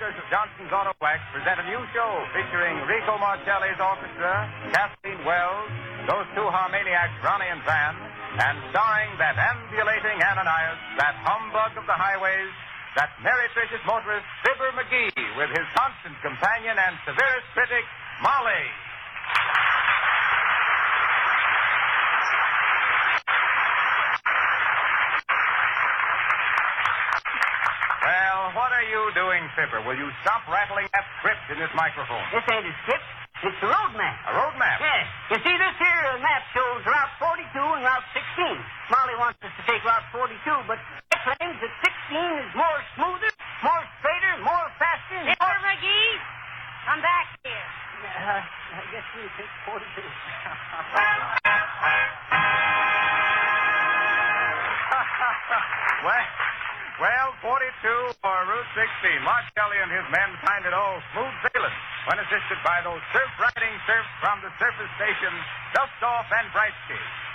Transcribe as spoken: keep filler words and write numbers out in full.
owners of Johnson's Auto Wax present a new show featuring Rico Marcelli's orchestra, Kathleen Wells, those two harmoniacs, Ronnie and Van, and starring that ambulating Ananias, that humbug of the highways, that meretricious motorist, Fibber McGee, with his constant companion and severest critic, Molly. Well, what are you doing, Fibber? Will you stop rattling that script in this microphone? This ain't a script. It's a road map. A road map? Yes. You see, this here uh, map shows Route forty-two and Route sixteen. Molly wants us to take Route forty-two, but she claims that sixteen is more smoother, more straighter, more faster. Mister McGee, come back here. Uh, I guess we take forty-two. well, well, forty-two or Route sixteen. Marcelli and his men find it all smooth sailing when assisted by those surf-riding surfs from the surface station, Dust Off and Bright Skate.